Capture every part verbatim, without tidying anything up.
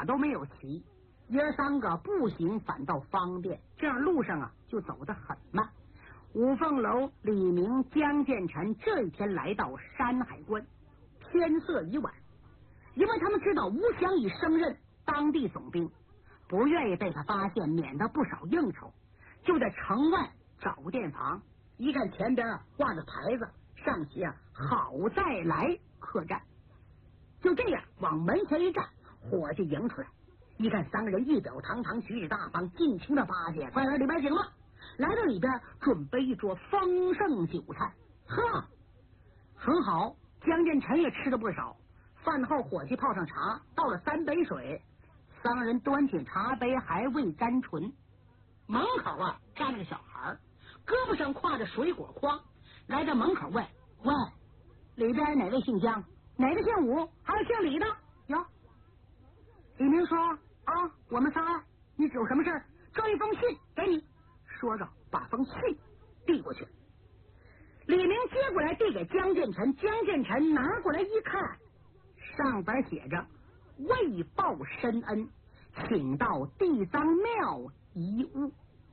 都没有骑，爷儿三个步行反倒方便，这样路上啊就走得很慢。五凤楼、李明、江建成这一天来到山海关，天色已晚，因为他们知道吴襄已升任当地总兵，不愿意被他发现，免得不少应酬，就在城外找个店房。一看前边啊挂着牌子，上写啊好再来客栈，就这样往门前一站，伙计迎出来，一看三个人仪表堂堂，举止大方，尽情的巴结，快来里边请吧。来到里边，准备一桌丰盛酒菜，呵，很好。江建成也吃了不少。饭后，伙计泡上茶，倒了三杯水，三个人端起茶杯，还未沾唇。门口啊站了个小孩，胳膊上挎着水果筐，来到门口问：“喂，里边哪位姓江？哪个姓武？还有姓李的？”哟，李明说：“啊，我们仨，你有什么事？这一封信给你。”说着把封信递过去，李明接过来递给江建成，江建成拿过来一看，上边写着为报深恩，请到地藏庙遗屋。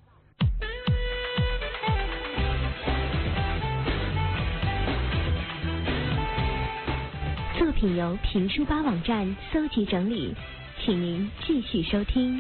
作品由评书吧网站搜集整理，请您继续收听。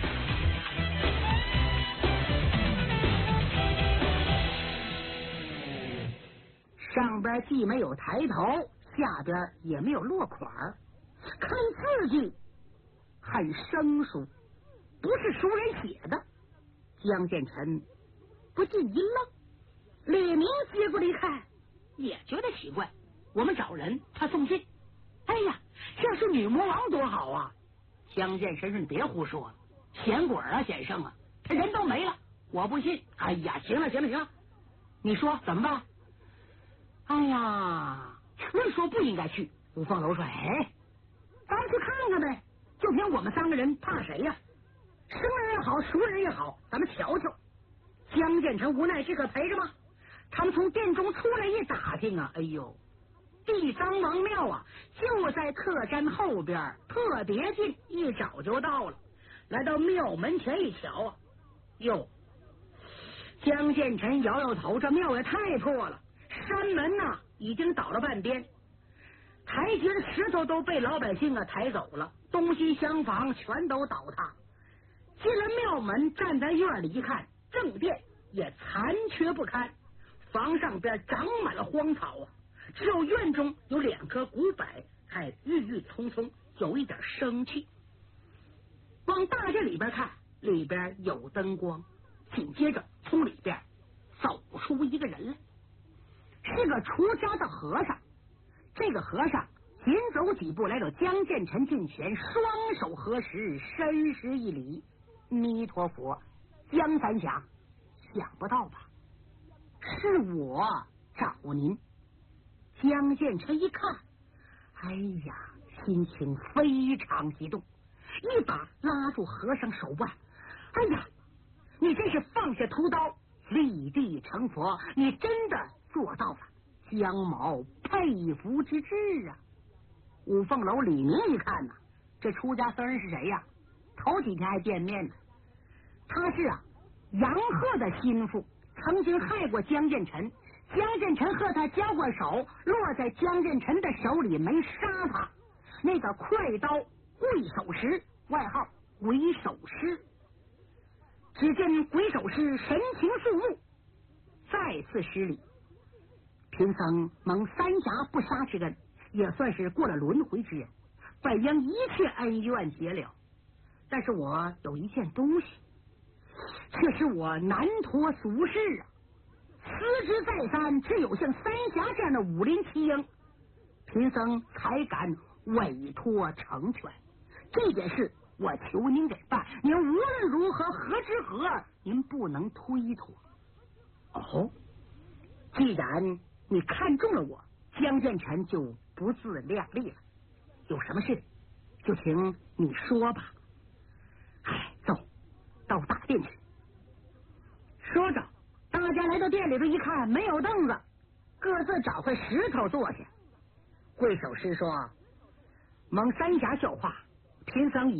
上边既没有抬头，下边也没有落款，看字迹很生疏，不是熟人写的。江建成不禁一愣，李明接过来一看，也觉得奇怪。我们找人，他送信。哎呀，这是女魔王多好啊！江建成说：“你别胡说了，闲鬼啊，先生啊，他人都没了，我不信。”哎呀，行了行了行了，你说怎么办？哎呀，论说不应该去。五凤楼说：“哎，咱们去看看呗，就凭我们三个人，怕谁呀？生人也好，熟人也好，咱们瞧瞧。”江建成无奈，这可陪着吗？他们从殿中出来一打听啊，哎呦，地藏王庙啊，就在客栈后边，特别近，一找就到了。来到庙门前一瞧啊，哟，江建成摇摇头，这庙也太破了。山门呐、啊、已经倒了半边，台阶的石头都被老百姓啊抬走了，东西厢房全都倒塌。进了庙门，站在院里一看，正殿也残缺不堪，房上边长满了荒草啊，只有院中有两棵古柏还郁郁葱葱，有一点生气。往大殿里边看，里边有灯光，紧接着从里边走出一个人来，是个出家的和尚。这个和尚紧走几步来到江建成近前，双手合十，深施一礼：“弥陀佛，江三侠。”想不到吧，是我找您。江建成一看，哎呀，心情非常激动，一把拉住和尚手腕：“哎呀，你真是放下屠刀，立地成佛，你真的做到了，江某佩服之至啊！”五凤楼李明一看呐、啊，这出家僧人是谁呀？头几天还见面呢。他是啊杨鹤的心腹，曾经害过江建成，江建成和他交过手，落在江建成的手里没杀他。那个快刀鬼手石，外号鬼手师。只见鬼手师神情肃穆，再次施礼：“贫僧蒙三峡不杀之恩，也算是过了轮回之人，本应一切恩怨结了。但是我有一件东西，却是我难脱俗世啊！思之再三，只有像三峡这样的武林奇英，贫僧才敢委托成全。这件事我求您给办，您无论如何何之何，您不能推脱。”哦，既然你看中了我，江建成就不自量力了。有什么事就请你说吧。哎，走到大殿去。说着，大家来到店里头一看，没有凳子，各自找块石头坐下。贵手师说：“蒙三峡教化，贫僧以